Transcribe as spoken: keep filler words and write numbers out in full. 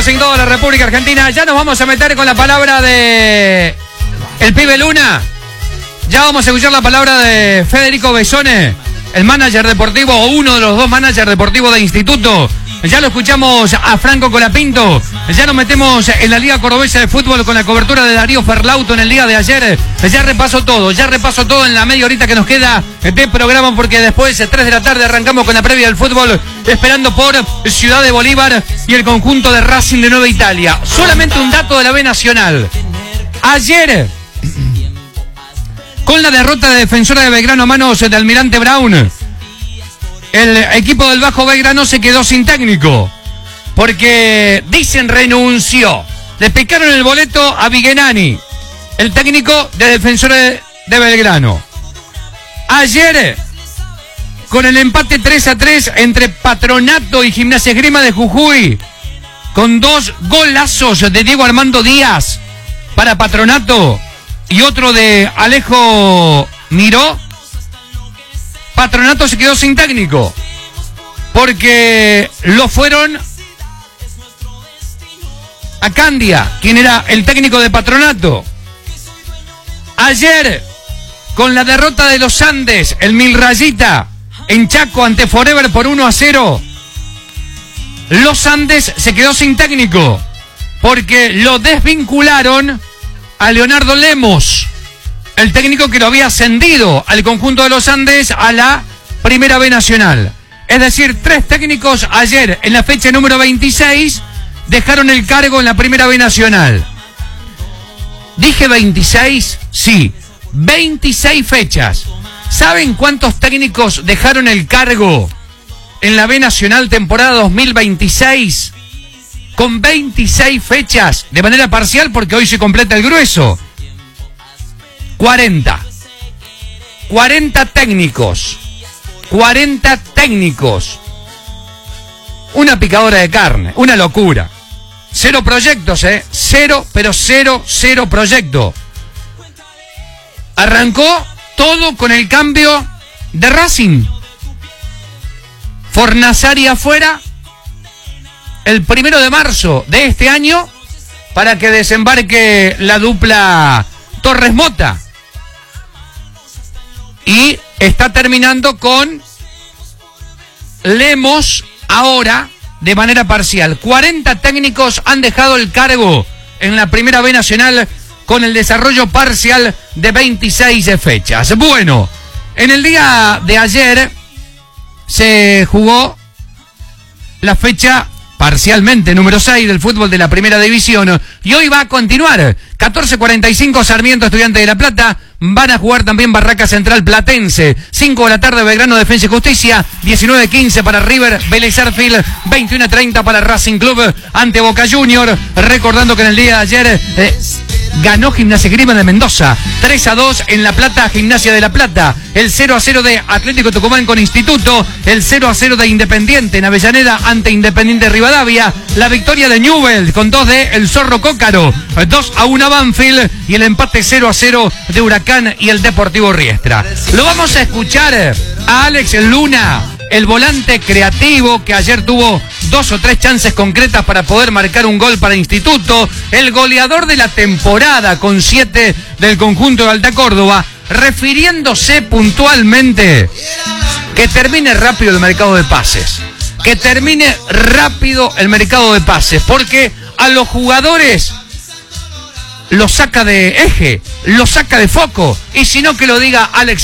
minutos en toda la República Argentina. Ya nos vamos a meter con la palabra de el pibe Luna. Ya vamos a escuchar la palabra de Federico Besone, el manager deportivo o uno de los dos managers deportivos de Instituto. Ya lo escuchamos a Franco Colapinto. Ya nos metemos en la Liga Cordobesa de Fútbol con la cobertura de Darío Ferlauto en el día de ayer. Ya repaso todo, ya repaso todo en la media horita que nos queda de programa, porque después, tres de la tarde, arrancamos con la previa del fútbol, esperando por Ciudad de Bolívar y el conjunto de Racing de Nueva Italia. Solamente un dato de la B Nacional. Ayer, con la derrota de Defensora de Belgrano a manos de Almirante Brown, el equipo del Bajo Belgrano se quedó sin técnico, porque dicen renunció. Le picaron el boleto a Vigenani, el técnico de Defensora de Belgrano. Ayer, con el empate tres a tres entre Patronato y Gimnasia Esgrima de Jujuy, con dos golazos de Diego Armando Díaz para Patronato y otro de Alejo Miró, Patronato se quedó sin técnico, porque lo fueron a Candia, quien era el técnico de Patronato. Ayer, con la derrota de los Andes, el Mil Rayita en Chaco ante Forever por uno a cero, los Andes se quedó sin técnico, porque lo desvincularon a Leonardo Lemos, el técnico que lo había ascendido al conjunto de los Andes a la Primera B Nacional. Es decir, tres técnicos ayer, en la fecha número veintiséis, dejaron el cargo en la Primera B Nacional. ¿Dije veintiséis? Sí, veintiséis fechas. ¿Saben cuántos técnicos dejaron el cargo en la B Nacional temporada dos mil veintiséis? Con veintiséis fechas, de manera parcial, porque hoy se completa el grueso. cuarenta. cuarenta técnicos. cuarenta técnicos. Una picadora de carne. Una locura. Cero proyectos, ¿eh? Cero, pero cero, cero proyecto. Arrancó todo con el cambio de Racing. Fornazari afuera el primero de marzo de este año para que desembarque la dupla Torres Mota. Y está terminando con Lemos ahora de manera parcial. cuarenta técnicos han dejado el cargo en la Primera B Nacional con el desarrollo parcial de veintiséis fechas. Bueno, en el día de ayer se jugó la fecha parcialmente número seis del fútbol de la Primera División, y hoy va a continuar. catorce cuarenta y cinco Sarmiento Estudiantes de La Plata. Van a jugar también Barraca Central Platense. cinco de la tarde Belgrano Defensa y Justicia. diecinueve quince para River Vélez Sarsfield. veintiuno treinta para Racing Club ante Boca Junior. Recordando que en el día de ayer eh, ganó Gimnasia Esgrima de Mendoza tres a dos en La Plata, Gimnasia de La Plata. El cero a cero de Atlético Tucumán con Instituto. El cero a cero de Independiente en Avellaneda ante Independiente Rivadavia. La victoria de Newell's con dos de El Zorro Cócaro. dos a uno Banfield. Y el empate cero a cero de Huracán y el Deportivo Riestra. Lo vamos a escuchar a Alex Luna, el volante creativo que ayer tuvo dos o tres chances concretas para poder marcar un gol para Instituto, el goleador de la temporada con siete del conjunto de Alta Córdoba, refiriéndose puntualmente que termine rápido el mercado de pases, que termine rápido el mercado de pases, porque a los jugadores lo saca de eje, lo saca de foco, y si no, que lo diga Alex